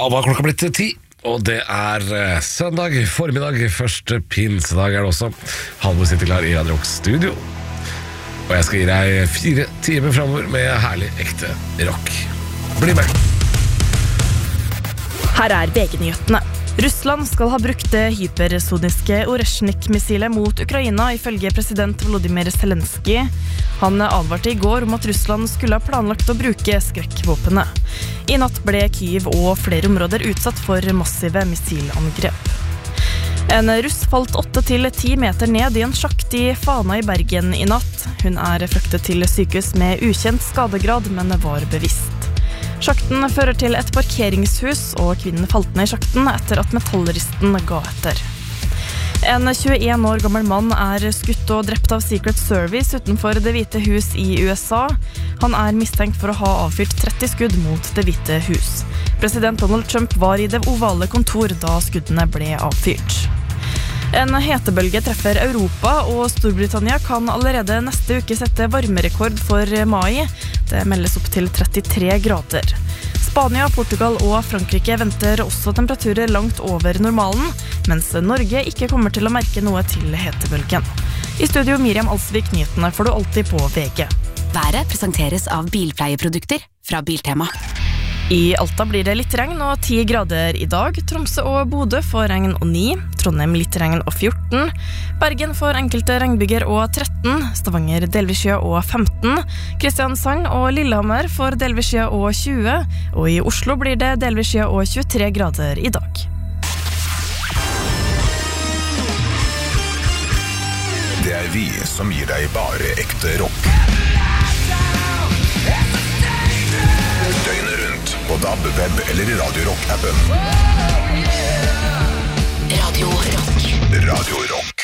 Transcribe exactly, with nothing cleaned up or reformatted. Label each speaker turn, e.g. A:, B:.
A: var klokka blitt ti, og det er eh, søndag formiddag, første pinsedag er det også. Halvor sitter klar i Radio Rocks studio, og jeg skal gi deg fire timer fremover med herlig, ekte rock. Bli med!
B: Her er V G-nyhetene. Russland skal ha brukt det hypersoniske Oreshnik-missilet mot Ukraina, ifølge president Volodymyr Zelensky. Han advarte i går om at Russland skulle ha planlagt å bruke skrekkvåpenet. I natt ble Kyiv og flere områder utsatt for massive missilangrep. En russ falt åtte til ti meter ned i en sjakt i Fana i Bergen i natt. Hun er fraktet til sykehus med ukjent skadegrad, men var bevisst. Sjakten fører til et parkeringshus, og kvinnen falt ned i sjakten etter at metallristen ga etter. En tjueen år gammel mann er skutt og drept av Secret Service utenfor Det hvite hus i U S A. Han er mistenkt for å ha avfyrt tretti skudd mot Det hvite hus. President Donald Trump var i det ovale kontor da skuddene ble avfyrt. En hetebølge treffer Europa, og Storbritannia kan allerede neste uke sette varmerekord for mai. Det meldes opp til trettitre grader. Spania, Portugal og Frankrike venter også temperaturer langt over normalen, mens Norge ikke kommer til å merke noe til hetebølgen. I studio Miriam Alsvik, nyhetene får du alltid på V G.
C: Været presenteres av bilpleieprodukter fra Biltema.
B: I Alta blir det litt regn og ti grader i dag. Tromsø og Bodø får regn og ni. Trondheim litt regn og fjorten. Bergen får enkelte regnbyger og tretten. Stavanger delvis skya og femten. Kristiansand og Lillehammer får delvis skya og tjue. Og i Oslo blir det delvis skya og tjuetre grader i dag.
D: Det er vi som gir deg bare ekte rock. Døgnet rundt på D A B, web eller i Radio Rock-appen.
C: Radio Rock.
D: Radio Rock.